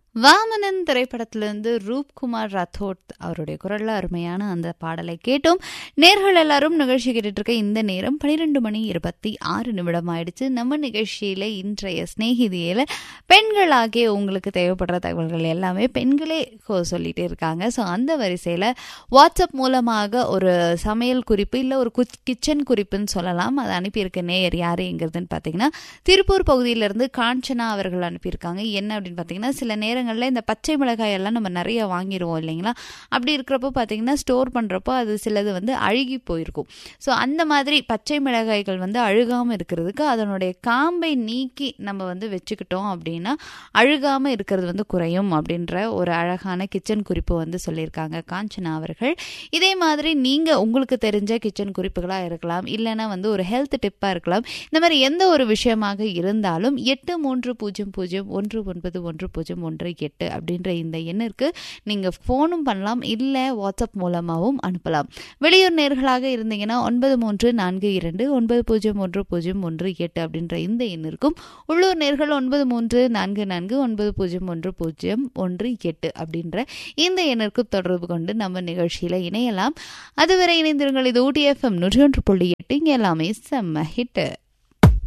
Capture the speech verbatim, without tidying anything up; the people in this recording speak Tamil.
வாமனன் திரைப்படத்திலிருந்து ரூப்குமார் ராத்தோட் அவருடைய குரல்ல அருமையான அந்த பாடலை கேட்டோம். நேர்கள் எல்லாரும் நிகழ்ச்சி கேட்டுட்டு இருக்க இந்த நேரம் பனிரெண்டு மணி இருபத்தி ஆறு நிமிடம் ஆயிடுச்சு. நம்ம நிகழ்ச்சியில இன்றைய ஸ்நேகிதியில பெண்களாகிய உங்களுக்கு தேவைப்படுற தகவல்கள் எல்லாமே பெண்களே சொல்லிட்டு இருக்காங்க. ஸோ அந்த வரிசையில வாட்ஸ்அப் மூலமாக ஒரு சமையல் குறிப்பு இல்லை ஒரு கிச்சன் குறிப்புன்னு சொல்லலாம். அதை அனுப்பியிருக்க நேயர் யாரு எங்கிறதுன்னு பார்த்தீங்கன்னா திருப்பூர் பகுதியிலிருந்து காஞ்சனா அவர்கள் அனுப்பியிருக்காங்க. என்ன அப்படின்னு பார்த்தீங்கன்னா, சில நேரங்கள் இந்த பச்சை மிளகாய் எல்லாம் நம்ம நிறைய வாங்கிடுவோம் இல்லைங்களா? அப்படி இருக்கிறப்போ பார்த்தீங்கன்னா ஸ்டோர் பண்ணுறப்போ அது சிலது வந்து அழுகி போயிருக்கும். ஸோ அந்த மாதிரி பச்சை மிளகாய்கள் வந்து அழுகாமல் இருக்கிறதுக்கு அதனுடைய காம்பை நீக்கி நம்ம வந்து வச்சுக்கிட்டோம் அப்படின்னா அழுகாமல் இருக்கிறது வந்து குறையும் அப்படின்ற ஒரு அழகான கிச்சன் குறிப்பு வந்து சொல்லியிருக்காங்க காஞ்சனா அவர்கள். இதே மாதிரி நீங்கள் உங்களுக்கு தெரிஞ்ச கிச்சன் குறிப்புகளாக இருக்கலாம், இல்லைன்னா வந்து ஒரு ஹெல்த் டிப்பாக இருக்கலாம். இந்த மாதிரி எந்த ஒரு விஷயமாக இருந்தாலும் எட்டு மூன்று பூஜ்ஜியம் பூஜ்ஜியம் ஒன்று ஒன்பது ஒன்று பூஜ்ஜியம் ஒன்று எட்டு அப்படின்ற இந்த எண்ணிற்கு நீங்கள் ஃபோனும் பண்ணலாம், இல்லை வாட்ஸ்அப் மூலமாகவும் அனுப்பலாம். வெளியூர் நேர்களாக இருந்தீங்கன்னா ஒன்பது மூன்று நான்கு இரண்டு ஒன்பது பூஜ்ஜியம் ஒன்று பூஜ்ஜியம் ஒன்று எட்டு அப்படின்ற இந்த எண்ணிற்கும், உள்ளூர் நேர்கள் ஒன்பது மூன்று நான்கு நான்கு ஒன்பது பூஜ்ஜியம் ஒன்று பூஜ்ஜியம் ஒன்று எட்டு அப்படின்ற இந்த எண்ணிற்கும் தொடர்பு கொண்டு நம்ம நிகழ்ச்சியில் இணையலாம். அதுவரை இணைந்திருங்கள். இது ஊட்டி எஃப்எம் நூற்றி ஒன்று புள்ளி எட்டு. இங்கே எல்லாமே செம்ம ஹிட்டு.